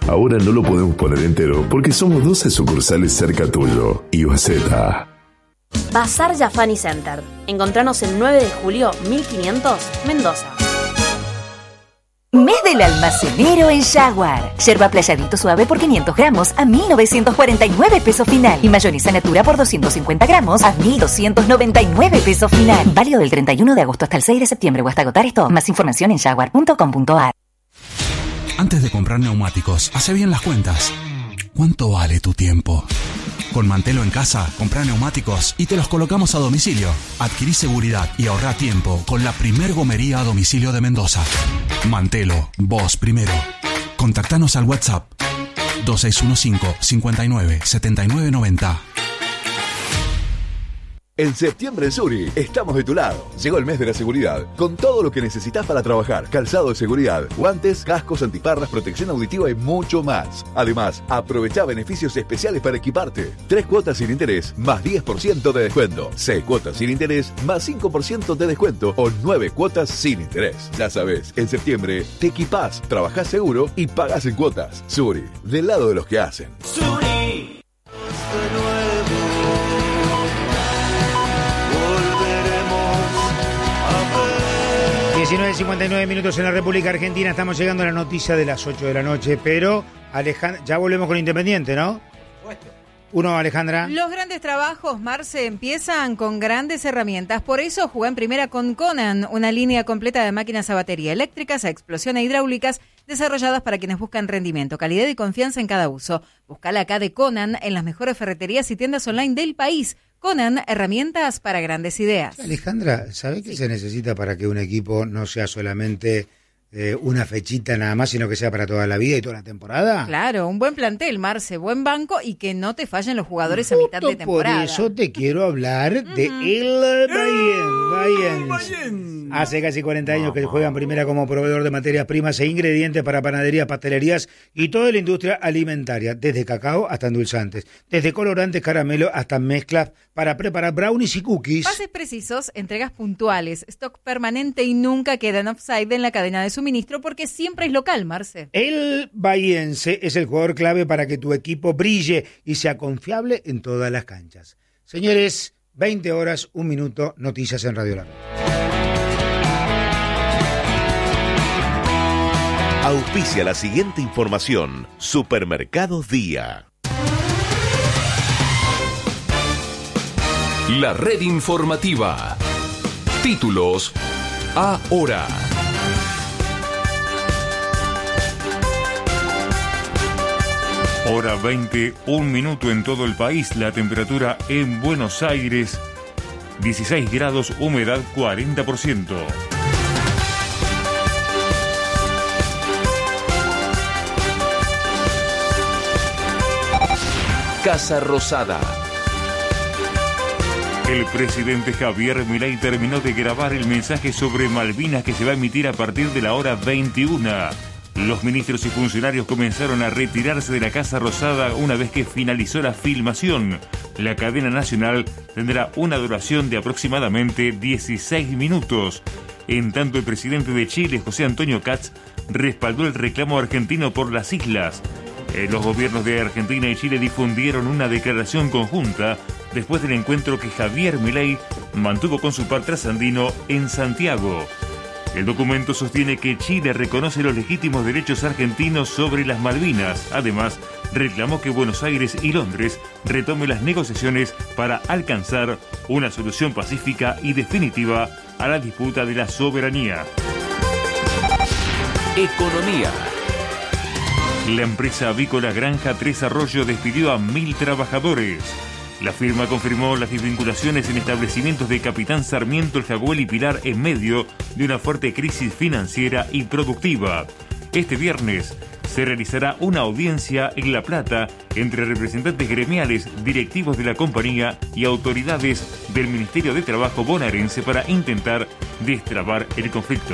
Ahora no lo podemos poner entero porque somos 12 sucursales cerca tuyo. IOZ. Bazar Jafani Center. Encontranos el 9 de julio 1500, Mendoza. Mes del almacenero en Jaguar. Yerba Playadito suave por 500 gramos a 1.949 pesos final. Y mayonesa Natura por 250 gramos a 1.299 pesos final. Válido del 31 de agosto hasta el 6 de septiembre o hasta agotar esto. Más información en jaguar.com.ar. Antes de comprar neumáticos, hace bien las cuentas. ¿Cuánto vale tu tiempo? Con Mantelo en casa, comprá neumáticos y te los colocamos a domicilio. Adquirí seguridad y ahorrá tiempo con la primer gomería a domicilio de Mendoza. Mantelo, vos primero. Contactanos al WhatsApp 2615 59 79 90. En septiembre en Suri estamos de tu lado. Llegó el mes de la seguridad, con todo lo que necesitas para trabajar. Calzado de seguridad, guantes, cascos, antiparras, protección auditiva y mucho más. Además, aprovecha beneficios especiales para equiparte. 3 cuotas sin interés, más 10% de descuento. 6 cuotas sin interés, más 5% de descuento. O 9 cuotas sin interés. Ya sabes, en septiembre te equipás, trabajás seguro y pagás en cuotas. Suri, del lado de los que hacen. Suri. 19:59 minutos en la República Argentina. Estamos llegando a la noticia de las 8 de la noche, pero Alejandra, ya volvemos con Independiente, ¿no? Uno, Alejandra. Los grandes trabajos, Marce, empiezan con grandes herramientas. Por eso jugué en primera con Conan, una línea completa de máquinas a batería eléctricas, a explosión e hidráulicas, desarrolladas para quienes buscan rendimiento, calidad y confianza en cada uso. Buscala acá de Conan en las mejores ferreterías y tiendas online del país. Conan, herramientas para grandes ideas. Alejandra, ¿sabés qué se necesita para que un equipo no sea solamente una fechita nada más, sino que sea para toda la vida y toda la temporada? Claro, un buen plantel, Marce, buen banco y que no te fallen los jugadores a mitad de temporada. Por eso te quiero hablar de el Bayern. Hace casi 40 años que juega en primera como proveedor de materias primas e ingredientes para panaderías, pastelerías y toda la industria alimentaria, desde cacao hasta endulzantes, desde colorantes, caramelo hasta mezclas para preparar brownies y cookies. Pases precisos, entregas puntuales, stock permanente y nunca quedan offside en la cadena de suministro porque siempre es local, Marce. El bahiense es el jugador clave para que tu equipo brille y sea confiable en todas las canchas. Señores, 20 horas, 1 minuto, noticias en Radio La Red. Auspicia la siguiente información. Supermercados Día. La red informativa. Títulos ahora. Hora 20, 1 minuto en todo el país. La temperatura en Buenos Aires, 16 grados, humedad 40%. Casa Rosada. El presidente Javier Milei terminó de grabar el mensaje sobre Malvinas que se va a emitir a partir de la hora 21. Los ministros y funcionarios comenzaron a retirarse de la Casa Rosada una vez que finalizó la filmación. La cadena nacional tendrá una duración de aproximadamente 16 minutos. En tanto, el presidente de Chile, José Antonio Kats, respaldó el reclamo argentino por las islas. Los gobiernos de Argentina y Chile difundieron una declaración conjunta después del encuentro que Javier Milei mantuvo con su par trasandino en Santiago. El documento sostiene que Chile reconoce los legítimos derechos argentinos sobre las Malvinas. Además, reclamó que Buenos Aires y Londres retomen las negociaciones para alcanzar una solución pacífica y definitiva a la disputa de la soberanía. Economía. La empresa avícola Granja Tres Arroyos despidió a 1.000 trabajadores. La firma confirmó las desvinculaciones en establecimientos de Capitán Sarmiento, El Jaguel y Pilar en medio de una fuerte crisis financiera y productiva. Este viernes se realizará una audiencia en La Plata entre representantes gremiales, directivos de la compañía y autoridades del Ministerio de Trabajo bonaerense para intentar destrabar el conflicto.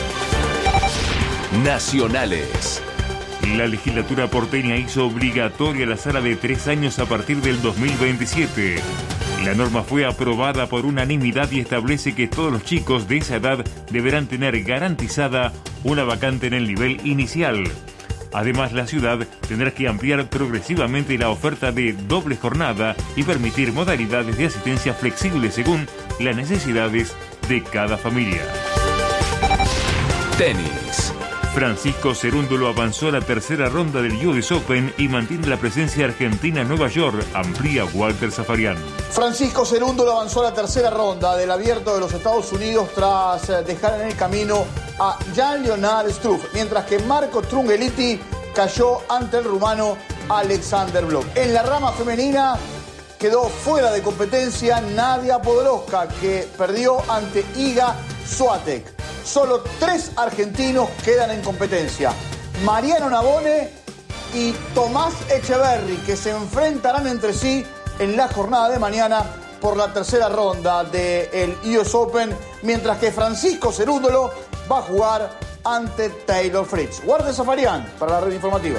Nacionales. La legislatura porteña hizo obligatoria la sala de 3 años a partir del 2027. La norma fue aprobada por unanimidad y establece que todos los chicos de esa edad deberán tener garantizada una vacante en el nivel inicial. Además, la ciudad tendrá que ampliar progresivamente la oferta de doble jornada y permitir modalidades de asistencia flexibles según las necesidades de cada familia. Tenis. Francisco Cerúndolo avanzó a la tercera ronda del US Open y mantiene la presencia argentina en Nueva York, amplía Walter Zafarian. Francisco Cerúndolo avanzó a la tercera ronda del Abierto de los Estados Unidos tras dejar en el camino a Jan-Leonard Struff, mientras que Marco Trungelliti cayó ante el rumano Alexander Blok. En la rama femenina quedó fuera de competencia Nadia Podoroska, que perdió ante Iga Swiatek. Solo 3 argentinos quedan en competencia: Mariano Navone y Tomás Echeverry, que se enfrentarán entre sí en la jornada de mañana por la tercera ronda del US Open, mientras que Francisco Cerúndolo va a jugar ante Taylor Fritz. Walter Zafarian para la red informativa.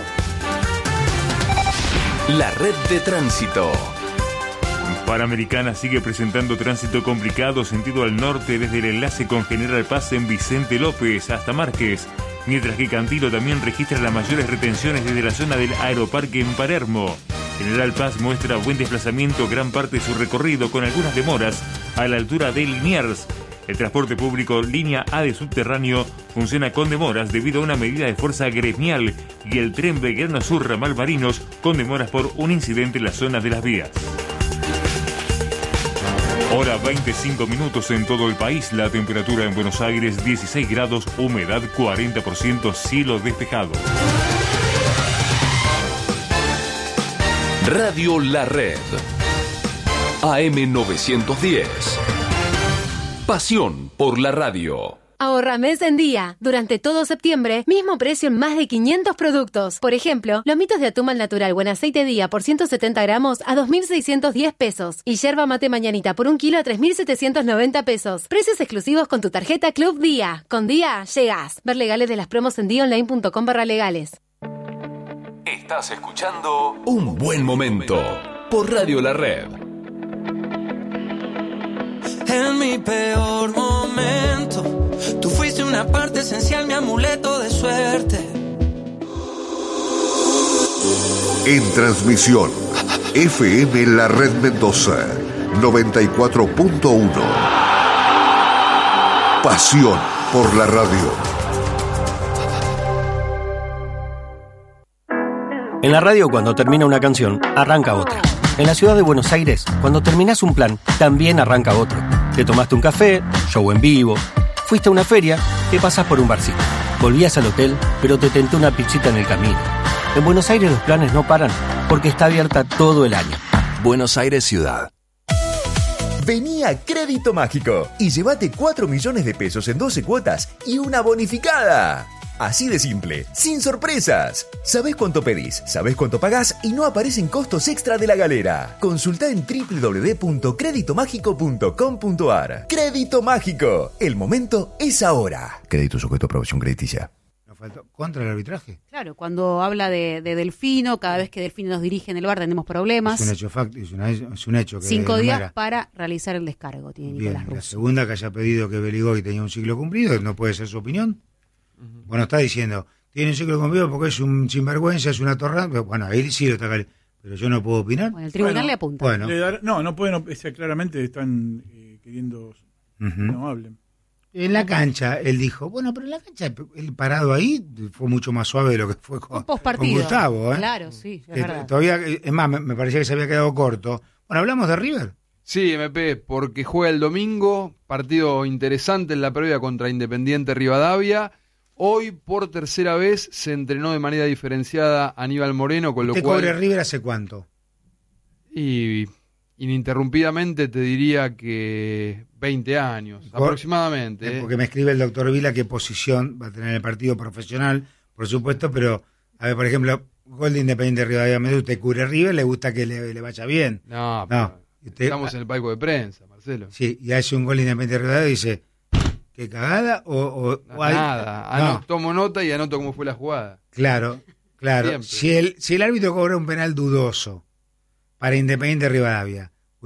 La red de tránsito. Panamericana sigue presentando tránsito complicado sentido al norte desde el enlace con General Paz en Vicente López hasta Márquez, mientras que Cantilo también registra las mayores retenciones desde la zona del Aeroparque en Palermo. General Paz muestra buen desplazamiento gran parte de su recorrido con algunas demoras a la altura de Liniers. El transporte público línea A de subterráneo funciona con demoras debido a una medida de fuerza gremial y el tren Belgrano Sur Ramal Marinos con demoras por un incidente en la zona de las vías. Hora 25 minutos en todo el país. La temperatura en Buenos Aires 16 grados, humedad 40%, cielo despejado. Radio La Red. AM 910. Pasión por la radio. Ahorra mes en día. Durante todo septiembre, mismo precio en más de 500 productos. Por ejemplo, lomitos de atún al natural buen aceite día por 170 gramos a 2.610 pesos. Y yerba mate mañanita por 1 kilo a 3.790 pesos. Precios exclusivos con tu tarjeta Club Día. Con Día, llegás. Ver legales de las promos en diaonline.com/legales. Estás escuchando Un Buen Momento por Radio La Red. En mi peor momento, tú fuiste una parte esencial, mi amuleto de suerte. En transmisión, FM La Red Mendoza, 94.1. Pasión por la radio. En la radio, cuando termina una canción, arranca otra. En la ciudad de Buenos Aires, cuando terminás un plan, también arranca otro. Te tomaste un café, show en vivo, fuiste a una feria, te pasás por un barcito. Volvías al hotel, pero te tentó una pizzita en el camino. En Buenos Aires los planes no paran, porque está abierta todo el año. Buenos Aires Ciudad. Vení a Crédito Mágico y llévate 4 millones de pesos en 12 cuotas y una bonificada. Así de simple, sin sorpresas. Sabés cuánto pedís, sabés cuánto pagás y no aparecen costos extra de la galera. Consultá en www.creditomágico.com.ar. Crédito Mágico, el momento es ahora. Crédito sujeto a aprobación crediticia. Nos faltó contra el arbitraje. Claro, cuando habla de Delfino, cada vez que Delfino nos dirige en el bar tenemos problemas. Es un hecho es un hecho que 5 días para realizar el descargo, tiene Nicolás Russo. La segunda que haya pedido que Beligoy tenía un ciclo cumplido, no puede ser su opinión. Bueno, está diciendo, tiene un ciclo cumplido porque es un sinvergüenza, es una torrada. Bueno, ahí sí lo está calificando, pero yo no puedo opinar. Bueno, el tribunal le apunta. Bueno. No pueden, claramente están queriendo no hablen. En la cancha, él dijo, bueno, pero en la cancha, el parado ahí fue mucho más suave de lo que fue con Gustavo. Claro, sí, es verdad. Todavía, es más, me parecía que se había quedado corto. Bueno, hablamos de River. Sí, MP, porque juega el domingo, partido interesante en la previa contra Independiente Rivadavia. Hoy, por tercera vez, se entrenó de manera diferenciada Aníbal Moreno, con lo cual... ¿Usted cubre River hace cuánto? Y ininterrumpidamente te diría que 20 años, aproximadamente. Porque me escribe el doctor Vila qué posición va a tener el partido profesional, por supuesto, pero, a ver, por ejemplo, gol de Independiente Rivadavia, usted cubre River, le gusta que le vaya bien. No. Estamos en el palco de prensa, Marcelo. Sí, y hace un gol de Independiente Rivadavia y dice... ¿Qué cagada? Nada, tomo nota y anoto cómo fue la jugada. Claro. Si el árbitro cobra un penal dudoso para Independiente Rivadavia,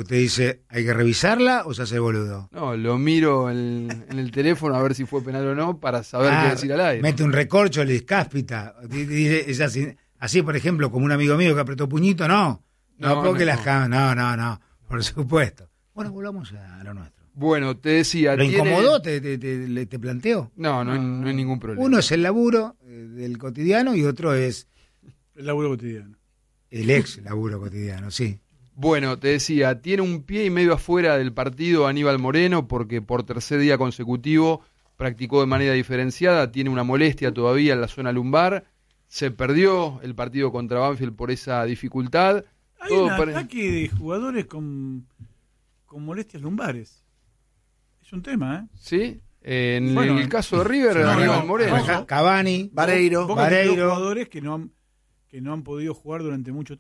Usted dice, ¿hay que revisarla o se hace boludo? No, lo miro en el teléfono a ver si fue penal o no para saber qué decir al aire. Mete un recorcho, le descáspita. Dice, es así, por ejemplo, como un amigo mío que apretó puñito, no, porque las cámaras, no, por supuesto. Bueno, volvamos a lo nuestro. Bueno, te decía... ¿Lo incomodó? ¿Te planteó? No hay ningún problema. Uno es el laburo del cotidiano y otro es... El laburo cotidiano. El ex laburo cotidiano, sí. Bueno, te decía, tiene un pie y medio afuera del partido Aníbal Moreno porque por tercer día consecutivo practicó de manera diferenciada, tiene una molestia todavía en la zona lumbar, se perdió el partido contra Banfield por esa dificultad. Hay un ataque de jugadores con molestias lumbares. Es un tema, ¿eh? Sí, en el caso de River, Aníbal Moreno. Cavani, Vareiro. Jugadores que no han podido jugar durante mucho tiempo.